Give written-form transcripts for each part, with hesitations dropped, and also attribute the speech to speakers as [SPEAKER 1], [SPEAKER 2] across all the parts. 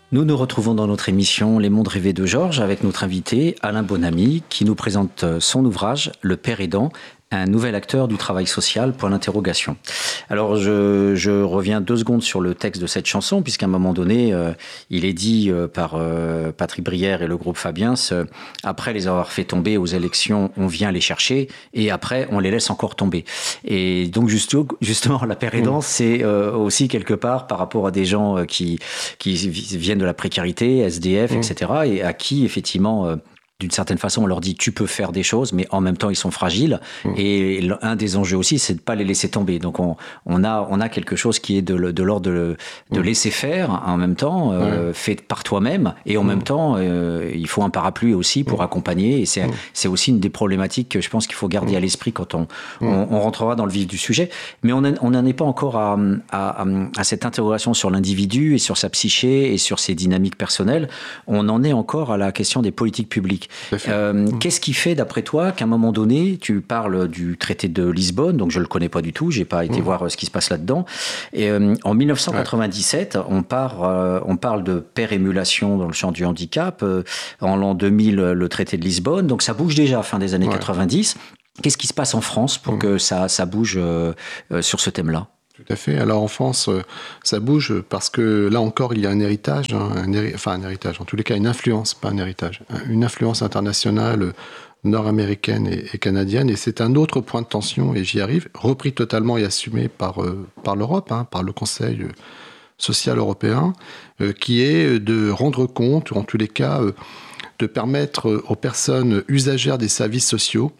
[SPEAKER 1] Nous nous retrouvons dans notre émission Les Mondes rêvés de Georges avec notre invité Alain Bonamy qui nous présente son ouvrage Le Père aidant, un nouvel acteur du travail social, point d'interrogation. Alors je reviens 2 secondes sur le texte de cette chanson puisqu'à un moment donné il est dit par Patrick Brière et le groupe Fabiens, après les avoir fait tomber aux élections, on vient les chercher et après on les laisse encore tomber. Et donc justement la Père aidant, c'est aussi quelque part par rapport à des gens qui viennent de la précarité, SDF, etc. et à qui effectivement d'une certaine façon, on leur dit tu peux faire des choses, mais en même temps, ils sont fragiles. Et un des enjeux aussi, c'est de pas les laisser tomber. Donc, on a quelque chose qui est de l'ordre de laisser faire en même temps, fait par toi-même. Et en même temps, il faut un parapluie aussi pour accompagner. Et c'est aussi une des problématiques que je pense qu'il faut garder à l'esprit quand on rentrera dans le vif du sujet. Mais on n'en est pas encore à cette interrogation sur l'individu et sur sa psyché et sur ses dynamiques personnelles. On en est encore à la question des politiques publiques. Qu'est-ce qui fait, d'après toi, qu'à un moment donné, tu parles du traité de Lisbonne, donc je ne le connais pas du tout, je n'ai pas été voir ce qui se passe là-dedans. Et en 1997, on parle de pérémulation dans le champ du handicap. En l'an 2000, le traité de Lisbonne. Donc ça bouge déjà, fin des années 90. Qu'est-ce qui se passe en France pour que ça bouge sur ce thème-là ?
[SPEAKER 2] Tout à fait. Alors en France, ça bouge parce que là encore, il y a un héritage, un héritage, en tous les cas une influence, pas un héritage, une influence internationale nord-américaine et canadienne. Et c'est un autre point de tension, et j'y arrive, repris totalement et assumé par l'Europe, par le Conseil social européen, qui est de rendre compte, ou en tous les cas, de permettre aux personnes usagères des services sociaux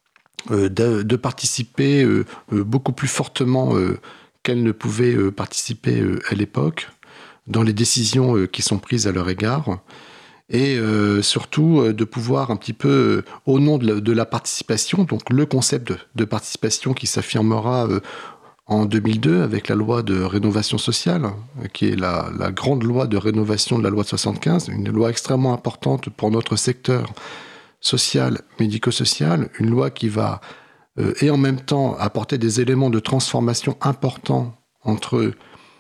[SPEAKER 2] de participer beaucoup plus fortement qu'elles ne pouvaient participer à l'époque dans les décisions qui sont prises à leur égard, et surtout de pouvoir un petit peu, au nom de la participation, donc le concept de participation qui s'affirmera en 2002 avec la loi de rénovation sociale, qui est la grande loi de rénovation de la loi de 75, une loi extrêmement importante pour notre secteur social, médico-social, une loi qui va et en même temps apporter des éléments de transformation importants entre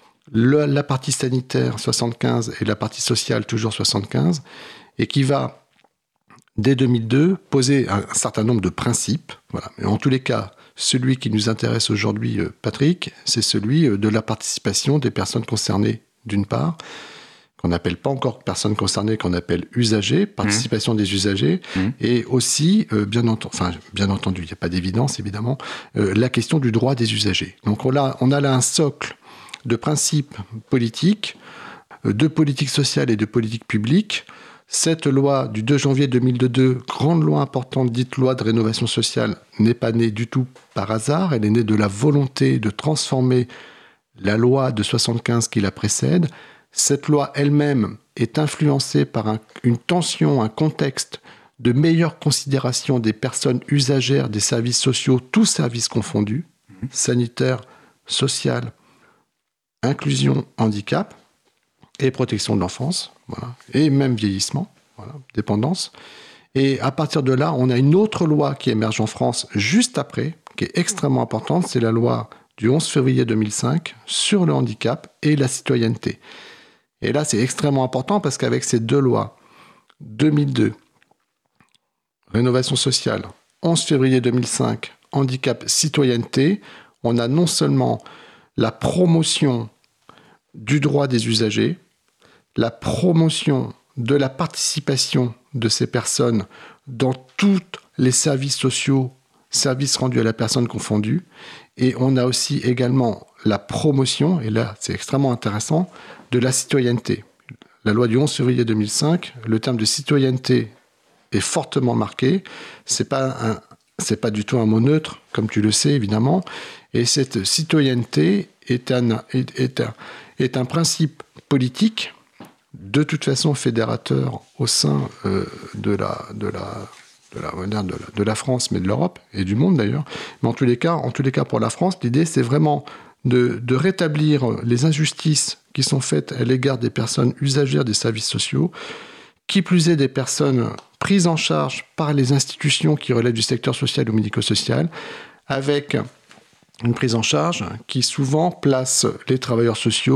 [SPEAKER 2] la partie sanitaire 75 et la partie sociale toujours 75, et qui va, dès 2002, poser un certain nombre de principes. Voilà. Mais en tous les cas, celui qui nous intéresse aujourd'hui, Patrick, c'est celui de la participation des personnes concernées, d'une part, qu'on n'appelle pas encore personnes concernées, qu'on appelle usagers, participation des usagers, et aussi, bien entendu, il n'y a pas d'évidence, évidemment, la question du droit des usagers. Donc on a là un socle de principes politiques, de politique sociale et de politique publique. Cette loi du 2 janvier 2002, grande loi importante, dite loi de rénovation sociale, n'est pas née du tout par hasard, elle est née de la volonté de transformer la loi de 75 qui la précède. Cette loi elle-même est influencée par une tension, un contexte de meilleure considération des personnes usagères des services sociaux, tous services confondus, sanitaire, social, inclusion, handicap et protection de l'enfance, voilà, et même vieillissement, voilà, dépendance. Et à partir de là, on a une autre loi qui émerge en France juste après, qui est extrêmement importante, c'est la loi du 11 février 2005 sur le handicap et la citoyenneté. Et là, c'est extrêmement important parce qu'avec ces 2 lois, 2002, rénovation sociale, 11 février 2005, handicap, citoyenneté, on a non seulement la promotion du droit des usagers, la promotion de la participation de ces personnes dans tous les services sociaux, services rendus à la personne confondus, et on a aussi également la promotion, et là c'est extrêmement intéressant, de la citoyenneté. La loi du 11 février 2005, le terme de citoyenneté est fortement marqué. C'est pas du tout un mot neutre, comme tu le sais évidemment. Et cette citoyenneté est un principe politique, de toute façon fédérateur au sein de la France, mais de l'Europe et du monde d'ailleurs. Mais en tous les cas pour la France, l'idée c'est vraiment de rétablir les injustices qui sont faites à l'égard des personnes usagères des services sociaux, qui plus est des personnes prises en charge par les institutions qui relèvent du secteur social ou médico-social, avec une prise en charge qui souvent place les travailleurs sociaux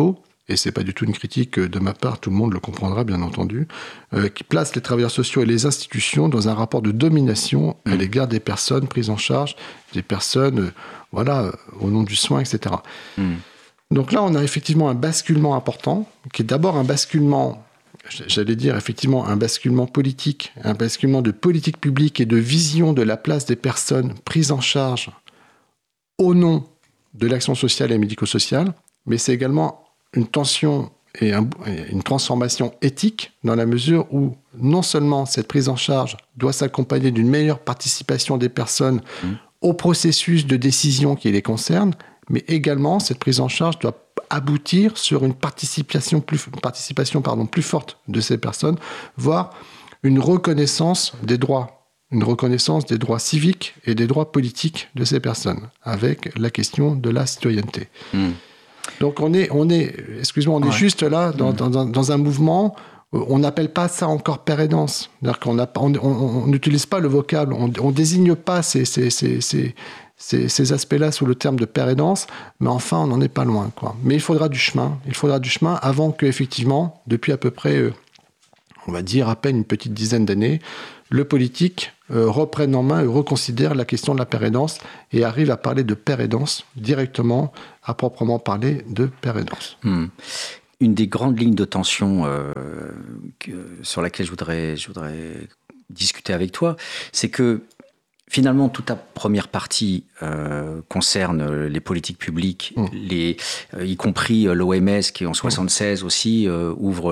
[SPEAKER 2] et c'est pas du tout une critique de ma part, tout le monde le comprendra bien entendu, qui place les travailleurs sociaux et les institutions dans un rapport de domination à l'égard des personnes prises en charge, des personnes, au nom du soin, etc. Donc là, on a effectivement un basculement important, qui est d'abord un basculement, j'allais dire effectivement un basculement politique, un basculement de politique publique et de vision de la place des personnes prises en charge au nom de l'action sociale et médico-sociale, mais c'est également une tension et une transformation éthique dans la mesure où non seulement cette prise en charge doit s'accompagner d'une meilleure participation des personnes au processus de décision qui les concerne, mais également cette prise en charge doit aboutir sur une participation plus forte de ces personnes, voire une reconnaissance des droits civiques et des droits politiques de ces personnes, avec la question de la citoyenneté. Donc on est juste là dans un mouvement. On n'appelle pas ça encore père aidance. C'est-à-dire on n'utilise pas le vocable, on désigne pas ces aspects-là sous le terme de père aidance, mais enfin on n'en est pas loin, quoi. Mais il faudra du chemin avant que effectivement, depuis à peu près, on va dire à peine une petite dizaine d'années, le politique reprenne en main et reconsidère la question de la père aidance et arrive à parler de père aidance directement, à proprement parler de père aidance.
[SPEAKER 1] Une des grandes lignes de tension sur laquelle je voudrais discuter avec toi, c'est que finalement, toute ta première partie concerne les politiques publiques, y compris l'OMS qui en 76 aussi ouvre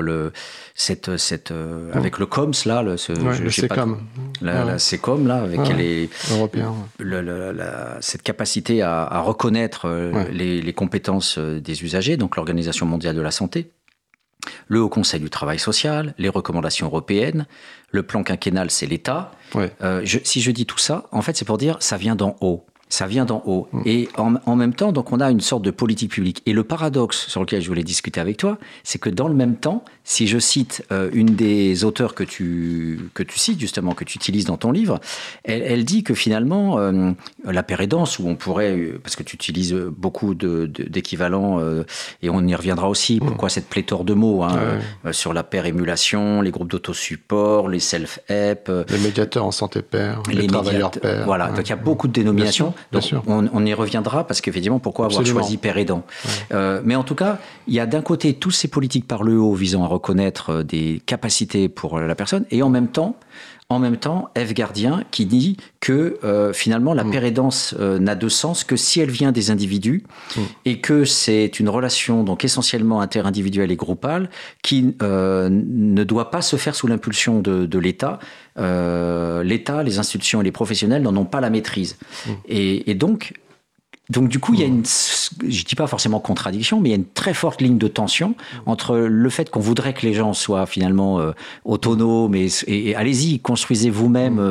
[SPEAKER 1] avec le COMS là, le
[SPEAKER 2] CECOM,
[SPEAKER 1] la CECOM là, avec
[SPEAKER 2] européen,
[SPEAKER 1] cette capacité à reconnaître les compétences des usagers, donc l'Organisation mondiale de la santé. Le Haut Conseil du travail social, les recommandations européennes, le plan quinquennal, c'est l'État. Si je dis tout ça, en fait, c'est pour dire ça vient d'en haut. Ça vient d'en haut. Et en même temps, donc, on a une sorte de politique publique. Et le paradoxe sur lequel je voulais discuter avec toi, c'est que dans le même temps, si je cite une des auteurs que tu cites, justement, que tu utilises dans ton livre, elle dit que finalement, la père aidance, où on pourrait, parce que tu utilises beaucoup d'équivalents, et on y reviendra aussi, pourquoi cette pléthore de mots, sur la père émulation, les groupes d'autosupport, les self-help,
[SPEAKER 2] les médiateurs en santé père, les travailleurs pères.
[SPEAKER 1] Voilà, donc il y a beaucoup de dénominations.
[SPEAKER 2] Bien sûr.
[SPEAKER 1] On y reviendra parce qu'effectivement, pourquoi avoir choisi père aidant ? Mais en tout cas, il y a d'un côté toutes ces politiques par le haut visant à reconnaître des capacités pour la personne, et en même temps, F. Gardien qui dit que finalement la père aidance n'a de sens que si elle vient des individus et que c'est une relation donc essentiellement interindividuelle et groupale qui ne doit pas se faire sous l'impulsion de l'État. L'État, les institutions et les professionnels n'en ont pas la maîtrise. Et donc du coup, il y a je dis pas forcément contradiction, mais il y a une très forte ligne de tension entre le fait qu'on voudrait que les gens soient finalement autonomes et allez-y, construisez vous-même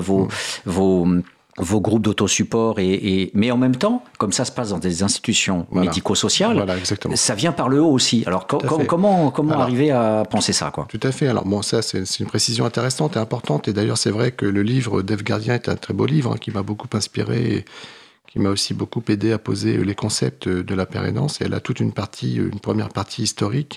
[SPEAKER 1] vos groupes d'autosupport mais en même temps, comme ça se passe dans des institutions médico-sociales, ça vient par le haut aussi. Alors comment arriver à penser ça, quoi ?
[SPEAKER 2] Tout à fait. Alors bon, ça c'est une précision intéressante et importante. Et d'ailleurs, c'est vrai que le livre d'F. Gardien est un très beau livre qui m'a beaucoup inspiré. Qui m'a aussi beaucoup aidé à poser les concepts de la père aidance. Et elle a toute une première partie historique,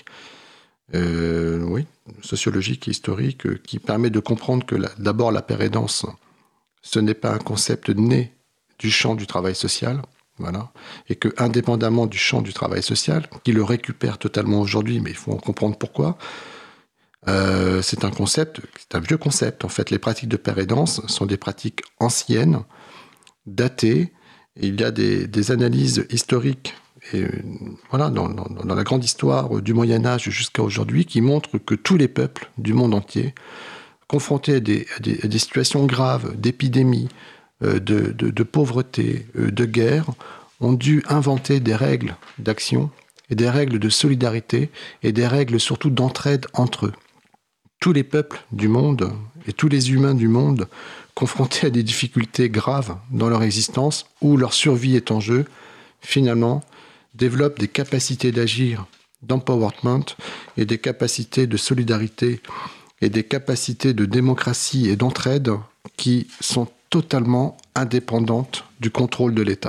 [SPEAKER 2] sociologique et historique, qui permet de comprendre que d'abord la père aidance, ce n'est pas un concept né du champ du travail social, et que indépendamment du champ du travail social, qui le récupère totalement aujourd'hui, mais il faut en comprendre pourquoi, c'est un vieux concept. En fait, les pratiques de père aidance sont des pratiques anciennes, datées. Il y a des analyses historiques dans la grande histoire du Moyen-Âge jusqu'à aujourd'hui qui montrent que tous les peuples du monde entier, confrontés à des situations graves, d'épidémies, de pauvreté, de guerre, ont dû inventer des règles d'action et des règles de solidarité et des règles surtout d'entraide entre eux. Tous les peuples du monde et tous les humains du monde confrontés à des difficultés graves dans leur existence, où leur survie est en jeu, finalement, développent des capacités d'agir, d'empowerment, et des capacités de solidarité, et des capacités de démocratie et d'entraide qui sont totalement indépendantes du contrôle de l'État.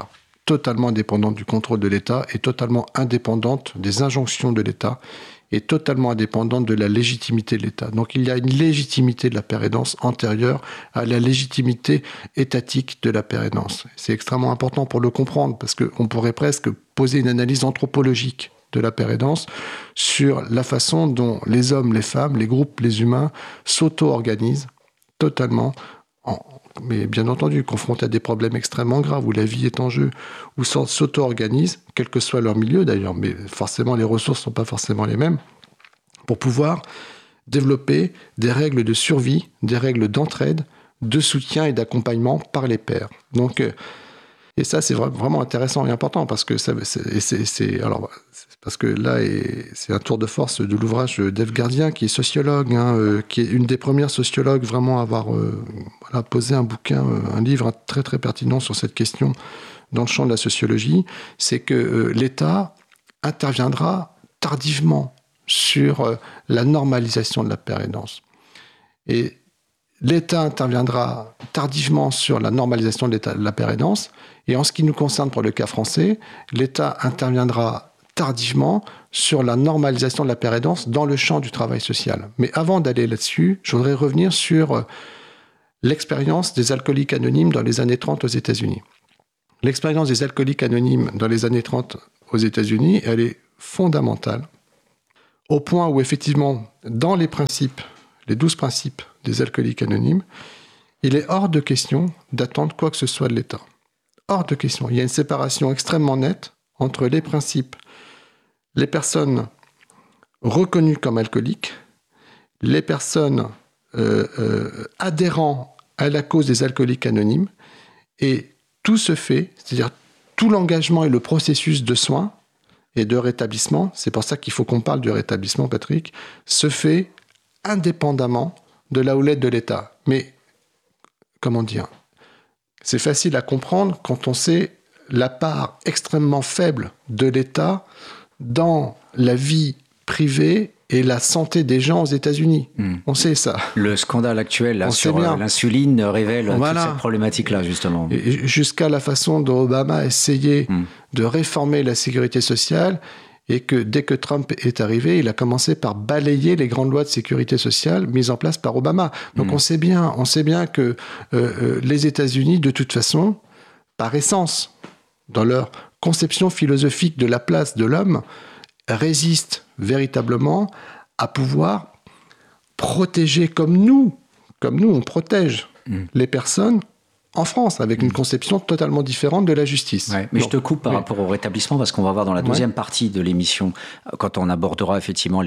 [SPEAKER 2] totalement indépendante du contrôle de l'État, est totalement indépendante des injonctions de l'État, est totalement indépendante de la légitimité de l'État. Donc il y a une légitimité de la paire aidance antérieure à la légitimité étatique de la paire aidance. C'est extrêmement important pour le comprendre, parce qu'on pourrait presque poser une analyse anthropologique de la paire aidance sur la façon dont les hommes, les femmes, les groupes, les humains s'auto-organisent totalement, mais bien entendu, confrontés à des problèmes extrêmement graves, où la vie est en jeu, où s'auto-organisent, quel que soit leur milieu d'ailleurs, mais forcément les ressources ne sont pas forcément les mêmes, pour pouvoir développer des règles de survie, des règles d'entraide, de soutien et d'accompagnement par les pairs. Donc, et ça, c'est vraiment intéressant et important, parce que parce que là, c'est un tour de force de l'ouvrage d'Ève Gardien, qui est sociologue, qui est une des premières sociologues vraiment à avoir posé un bouquin, un livre très très pertinent sur cette question dans le champ de la sociologie. C'est que l'État interviendra tardivement sur la normalisation de la paire aidance. Et l'État interviendra tardivement sur la normalisation de la paire aidance. Et en ce qui nous concerne pour le cas français, l'État interviendra tardivement sur la normalisation de la paire aidance dans le champ du travail social. Mais avant d'aller là-dessus, je voudrais revenir sur l'expérience des alcooliques anonymes dans les années 30 aux États-Unis. L'expérience des alcooliques anonymes dans les années 30 aux États-Unis, elle est fondamentale, au point où effectivement, dans les principes, les 12 principes des alcooliques anonymes, il est hors de question d'attendre quoi que ce soit de l'État. Hors de question. Il y a une séparation extrêmement nette entre les principes, les personnes reconnues comme alcooliques, les personnes adhérant à la cause des alcooliques anonymes, et tout se fait, c'est-à-dire tout l'engagement et le processus de soins et de rétablissement, c'est pour ça qu'il faut qu'on parle du rétablissement, Patrick, se fait indépendamment de la houlette de l'État. Mais, comment dire, c'est facile à comprendre quand on sait la part extrêmement faible de l'État dans la vie privée et la santé des gens aux États-Unis. On sait ça.
[SPEAKER 1] Le scandale actuel là, sur l'insuline révèle toute cette problématique-là, justement.
[SPEAKER 2] Et jusqu'à la façon dont Obama a essayé de réformer la sécurité sociale, et que dès que Trump est arrivé, il a commencé par balayer les grandes lois de sécurité sociale mises en place par Obama. Donc on sait bien que les États-Unis, de toute façon, par essence, dans leur conception philosophique de la place de l'homme, résistent véritablement à pouvoir protéger comme nous on protège les personnes en France, avec une conception totalement différente de la justice.
[SPEAKER 1] Ouais, mais je te coupe par rapport au rétablissement, parce qu'on va voir dans la deuxième partie de l'émission, quand on abordera effectivement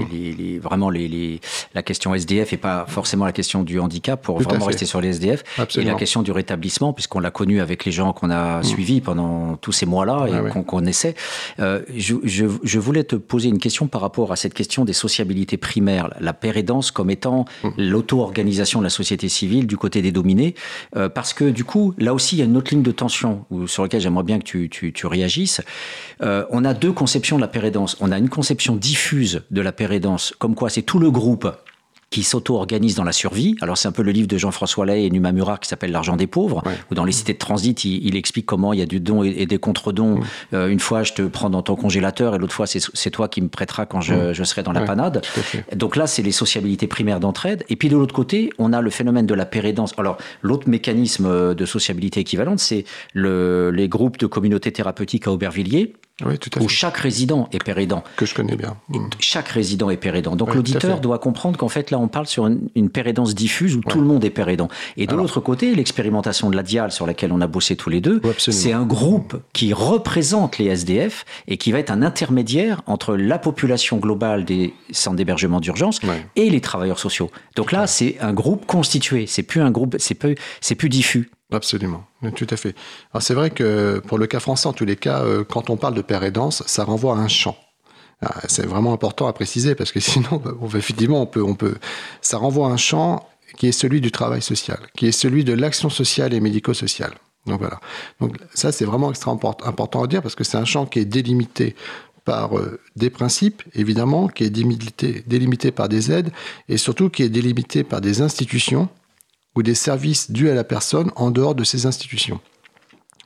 [SPEAKER 1] la question SDF et pas forcément la question du handicap, pour vraiment rester sur les SDF, Absolument. Et la question du rétablissement, puisqu'on l'a connu avec les gens qu'on a suivis pendant tous ces mois-là et qu'on connaissait. Je voulais te poser une question par rapport à cette question des sociabilités primaires, la paire aidance comme étant l'auto-organisation de la société civile du côté des dominés, parce que du coup, là aussi, il y a une autre ligne de tension sur laquelle j'aimerais bien que tu réagisses. On a deux conceptions de la paire aidance. On a une conception diffuse de la paire aidance, comme quoi c'est tout le groupe qui s'auto-organise dans la survie. Alors c'est un peu le livre de Jean-François Lay et Numa Murar qui s'appelle L'argent des pauvres, où dans les cités de transit, il explique comment il y a du don et des contre-dons. Une fois, je te prends dans ton congélateur et l'autre fois, c'est toi qui me prêteras quand je serai dans la panade. Donc là, c'est les sociabilités primaires d'entraide. Et puis de l'autre côté, on a le phénomène de la paire aidance. Alors l'autre mécanisme de sociabilité équivalente, c'est les groupes de communautés thérapeutiques à Aubervilliers, où chaque résident est paire aidant.
[SPEAKER 2] Que je connais bien.
[SPEAKER 1] Chaque résident est paire aidant. Donc l'auditeur doit comprendre qu'en fait, là, on parle sur une paire aidance diffuse où tout le monde est paire aidant. Et de l'autre côté, l'expérimentation de la Dial sur laquelle on a bossé tous les deux, c'est un groupe qui représente les SDF et qui va être un intermédiaire entre la population globale des centres d'hébergement d'urgence et les travailleurs sociaux. Donc là, c'est un groupe constitué. C'est plus un groupe, c'est plus diffus.
[SPEAKER 2] Absolument, tout à fait. Alors c'est vrai que pour le cas français, en tous les cas, quand on parle de paire aidance, ça renvoie à un champ. C'est vraiment important à préciser parce que sinon, effectivement, ça renvoie à un champ qui est celui du travail social, qui est celui de l'action sociale et médico-sociale. Donc voilà. Donc ça, c'est vraiment extrêmement important à dire parce que c'est un champ qui est délimité par des principes, évidemment, qui est délimité par des aides et surtout qui est délimité par des institutions ou des services dus à la personne en dehors de ces institutions.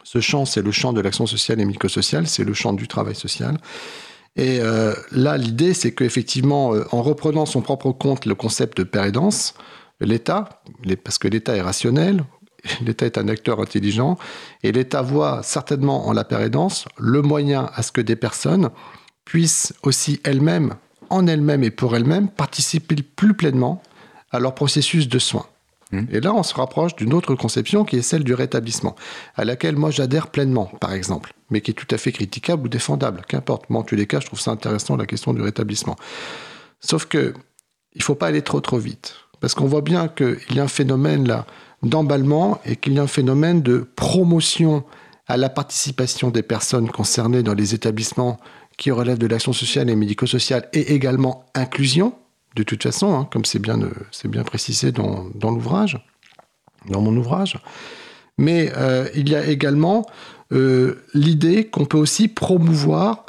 [SPEAKER 2] Ce champ, c'est le champ de l'action sociale et médico-sociale, c'est le champ du travail social. Et là, l'idée, c'est qu'effectivement, en reprenant son propre compte le concept de père aidance, l'État, parce que l'État est rationnel, l'État est un acteur intelligent, et l'État voit certainement en la père aidance le moyen à ce que des personnes puissent aussi elles-mêmes, en elles-mêmes et pour elles-mêmes, participer plus pleinement à leur processus de soins. Et là, on se rapproche d'une autre conception qui est celle du rétablissement, à laquelle moi j'adhère pleinement, par exemple, mais qui est tout à fait critiquable ou défendable, qu'importe. Moi, en tous les cas, je trouve ça intéressant, la question du rétablissement. Sauf que il ne faut pas aller trop vite, parce qu'on voit bien qu'il y a un phénomène là d'emballement et qu'il y a un phénomène de promotion à la participation des personnes concernées dans les établissements qui relèvent de l'action sociale et médico-sociale, et également inclusion, de toute façon, hein, comme c'est bien précisé dans l'ouvrage, dans mon ouvrage. Mais il y a également l'idée qu'on peut aussi promouvoir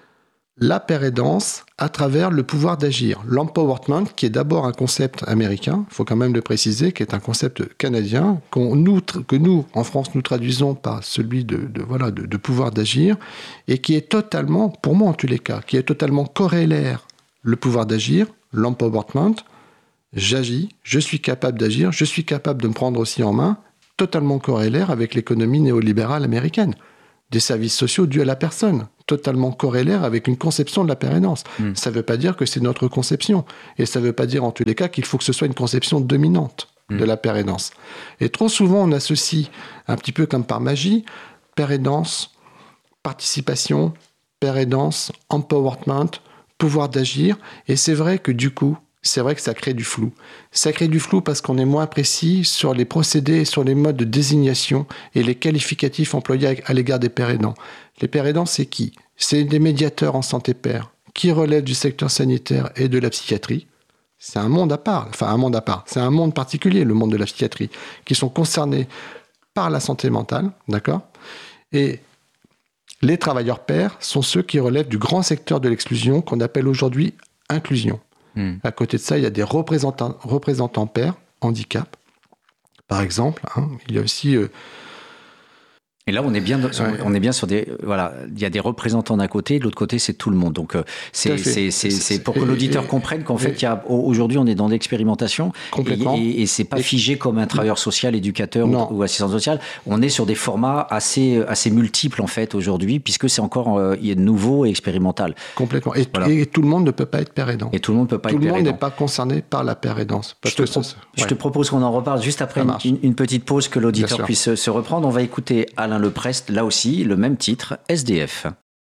[SPEAKER 2] la père aidance à travers le pouvoir d'agir. L'empowerment, qui est d'abord un concept américain, il faut quand même le préciser, qui est un concept canadien, que nous, en France, nous traduisons par celui de pouvoir d'agir, et qui est totalement, pour moi en tous les cas, qui est totalement corrélaire, le pouvoir d'agir, l'empowerment, j'agis, je suis capable d'agir, je suis capable de me prendre aussi en main, totalement corrélaire avec l'économie néolibérale américaine. Des services sociaux dus à la personne, totalement corrélaire avec une conception de la père aidance. Ça ne veut pas dire que c'est notre conception. Et ça ne veut pas dire en tous les cas qu'il faut que ce soit une conception dominante de la père aidance. Et trop souvent, on associe, un petit peu comme par magie, père aidance, participation, père aidance, empowerment, pouvoir d'agir. Et c'est vrai que du coup, c'est vrai que ça crée du flou. Ça crée du flou parce qu'on est moins précis sur les procédés et sur les modes de désignation et les qualificatifs employés à l'égard des pères aidants. Les pères aidants, c'est qui ? C'est des médiateurs en santé père qui relèvent du secteur sanitaire et de la psychiatrie. C'est un monde à part, c'est un monde particulier, le monde de la psychiatrie, qui sont concernés par la santé mentale, d'accord ? Et les travailleurs pairs sont ceux qui relèvent du grand secteur de l'exclusion qu'on appelle aujourd'hui inclusion. À côté de ça, il y a des représentants pairs, handicap, par exemple. Hein. Il y a aussi...
[SPEAKER 1] Et là, on est bien sur des... Voilà, il y a des représentants d'un côté, de l'autre côté, c'est tout le monde. Donc, c'est pour que l'auditeur comprenne qu'en fait, aujourd'hui, on est dans l'expérimentation.
[SPEAKER 2] Complètement.
[SPEAKER 1] Et c'est pas figé comme un travailleur social, éducateur ou assistant social. On est sur des formats assez multiples, en fait, aujourd'hui, puisque c'est encore nouveau et expérimental.
[SPEAKER 2] Complètement. Et tout le monde ne peut pas être père aidant.
[SPEAKER 1] Et tout le monde ne peut pas être père aidant.
[SPEAKER 2] Tout le monde n'est pas concerné par la père aidance.
[SPEAKER 1] Je te propose qu'on en reparle juste après une petite pause, que l'auditeur puisse se reprendre. On va écouter Alain Leprest, là aussi, le même titre, SDF.